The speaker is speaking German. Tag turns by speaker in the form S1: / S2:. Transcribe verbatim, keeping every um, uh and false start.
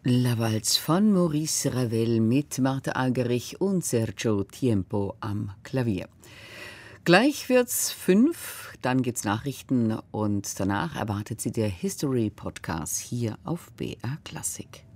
S1: La Valse von Maurice Ravel mit Martha Argerich und Sergio Tiempo am Klavier. Gleich wird's fünf, dann gibt's Nachrichten und danach erwartet Sie der History Podcast hier auf B R Klassik.